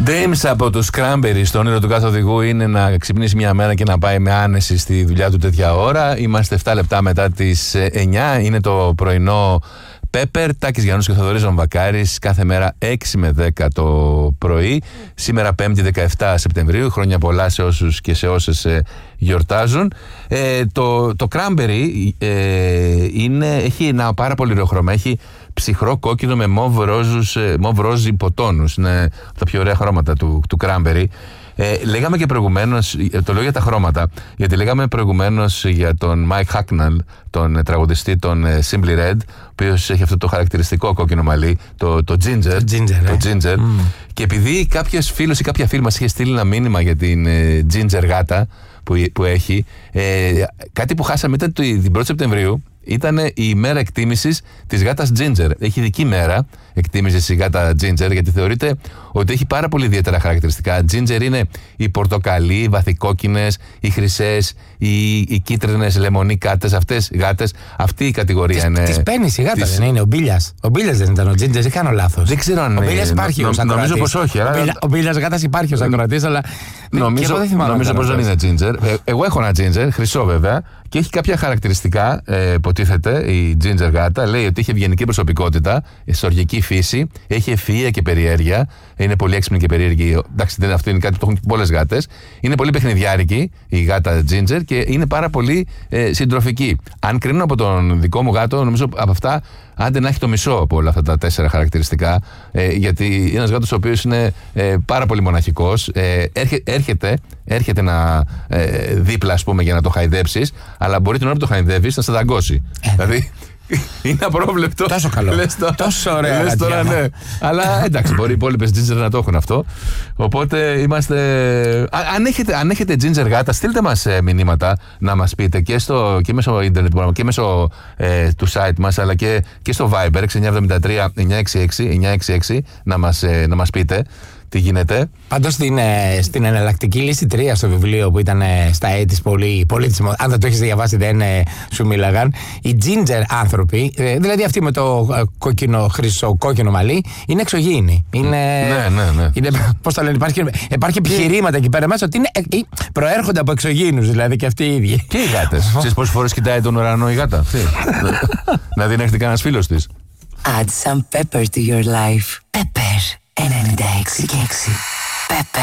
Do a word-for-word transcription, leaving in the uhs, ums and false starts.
James από τους Cranberries. Το όνειρο του κάθε οδηγού είναι να ξυπνήσει μια μέρα και να πάει με άνεση στη δουλειά του τέτοια ώρα. Είμαστε επτά λεπτά μετά τις εννιά. Είναι το πρωινό Pepper. Τάκης Γιαννούς και Θοδωρής Βαμβακάρης. Κάθε μέρα έξι με δέκα το πρωί. Σήμερα Πέμπτη δεκαεφτά Σεπτεμβρίου. Χρόνια πολλά σε όσους και σε όσες ε, γιορτάζουν. Ε, το, το Cranberry ε, είναι, έχει ένα πάρα πολύ ωραίο χρώμα. Έχει ψυχρό κόκκινο με μοβ ρόζι υποτόνους. Είναι από τα πιο ωραία χρώματα του, του Cranberry. Ε, λέγαμε και προηγουμένως, το λέω για τα χρώματα, γιατί λέγαμε προηγουμένως για τον Mike Hacknall, τον τραγουδιστή των Simply Red, ο οποίος έχει αυτό το χαρακτηριστικό κόκκινο μαλλί, το, το ginger. Το ginger. Το ginger. Mm. Και επειδή κάποιος φίλος ή κάποια φίλη μας είχε στείλει ένα μήνυμα για την ε, ginger γάτα που, που έχει, ε, κάτι που χάσαμε ήταν την πρώτη Σεπτεμβρίου. Ήταν η ημέρα εκτίμησης της γάτας Ginger. Έχει ειδική μέρα εκτίμησης η γάτα Ginger, γιατί θεωρείται ότι έχει πάρα πολύ ιδιαίτερα χαρακτηριστικά. Ginger είναι οι πορτοκαλί, οι βαθικόκκινες, οι χρυσές, οι, οι κίτρινες λεμονί κάτες, αυτές οι γάτες. Αυτή η κατηγορία τις, είναι. Τις παίρνεις η γάτα, της... δεν είναι ο Μπίλιας. Ο Μπίλιας δεν ήταν ο Ginger, ή κάνω λάθος? Δεν ξέρω αν. Ο Μπίλιας υπάρχει νο, ως ακροατής. Νομίζω πως όχι. Αλλά... Ο Μπίλιας γάτας υπάρχει ως ακροατής, αλλά. Νομίζω, νομίζω πως δεν είναι Ginger. Ε, εγώ έχω ένα Ginger, χρυσό βέβαια, και έχει κάποια χαρακτηριστικά. Ε, υποτίθεται η Ginger γάτα. Λέει ότι έχει ευγενική προσωπικότητα, στοργική φύση, έχει ευφυΐα και περιέργεια. Είναι πολύ έξυπνη και περίεργη. Εντάξει, δεν, αυτό είναι κάτι που το έχουν πολλές γάτες. Είναι πολύ παιχνιδιάρικη η γάτα Ginger και είναι πάρα πολύ ε, συντροφική. Αν κρίνω από τον δικό μου γάτο, νομίζω από αυτά, άντε να έχει το μισό από όλα αυτά τα τέσσερα χαρακτηριστικά. Ε, γιατί είναι ένας γάτος ο οποίος είναι ε, πάρα πολύ μοναχικός. Ε, έρχε, έρχεται, έρχεται να ε, δίπλα, ας πούμε, για να το χαϊδέψεις, αλλά μπορεί την ώρα που το χαϊδεύεις να σε δαγκώσει. Ε. Δηλαδή. Είναι απρόβλεπτο. Τόσο καλό. Λες το, τόσο ωραία. Λες τώρα, ναι. Αλλά εντάξει, μπορεί οι υπόλοιπες ginger να το έχουν αυτό. Οπότε είμαστε. Α, αν, έχετε, αν έχετε ginger γάτα, στείλτε μας ε, μηνύματα να μας πείτε και, στο, και μέσω ίντερνετ και μέσω ε, του site μας, αλλά και, και στο Viber έξι εννιά επτά τρία εννιά έξι έξι εννιά έξι έξι να μας, ε, να μας πείτε τι γίνεται. Πάντως στην, στην εναλλακτική λύση τρία στο βιβλίο που ήταν στα ογδόντα πολύ, πολύ αν δεν το έχεις διαβάσει δεν σου μίλαγαν, οι ginger άνθρωποι, δηλαδή αυτοί με το κόκκινο, χρυσό κόκκινο μαλλί, είναι εξωγήινοι. Είναι, ναι, ναι, ναι. Είναι, πώς το λένε, υπάρχει, υπάρχει επιχειρήματα εκεί πέρα μέσα ότι είναι, προέρχονται από εξωγήινους, δηλαδή και αυτοί οι ίδιοι. Και οι γάτες. Ξέρεις πόσες φορές κοιτάει τον ουρανό η γάτα? Να δει να έρθει κανένας φίλος της. Add some pepper to your life. Pepper ενενήντα έξι και έξι. Pepper.